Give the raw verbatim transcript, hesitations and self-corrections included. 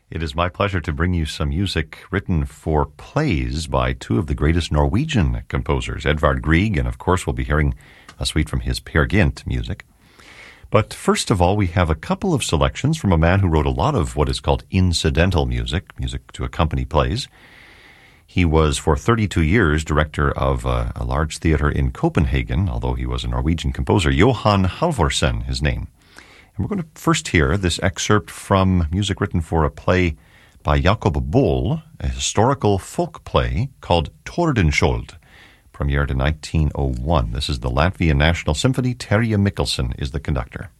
It is my pleasure to bring you some music written for plays by two of the greatest Norwegian composers, Edvard Grieg, and of course we'll be hearing a suite from his Peer Gynt music. But first of all, we have a couple of selections from a man who wrote a lot of what is called incidental music, music to accompany plays. He was for thirty-two years director of a, a large theater in Copenhagen, although he was a Norwegian composer. Johan Halvorsen, his name. And we're going to first hear this excerpt from music written for a play by Jacob Boll, a historical folk play called Tordenskjold, premiered in nineteen oh one. This is the Latvian National Symphony. Terje Mikkelsen is the conductor.